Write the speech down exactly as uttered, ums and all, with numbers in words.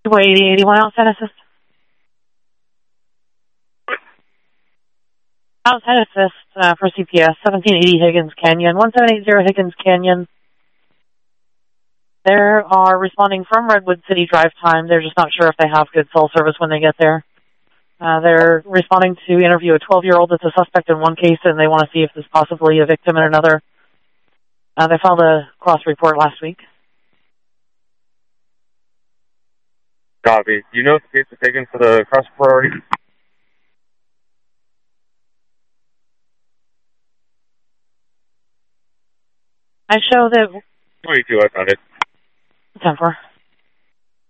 eighty eighty-one outside assist. Outside assist uh, for C P S, seventeen eighty Higgins Canyon, one seven eight zero Higgins Canyon. They are responding from Redwood City drive time. They're just not sure if they have good cell service when they get there. Uh, they're responding to interview a twelve-year-old that's a suspect in one case, and they want to see if there's possibly a victim in another. Uh, they filed a cross report last week. Copy. Do you know if the case was taken for the cross report already? I show that... twenty-two, I found it. ten four.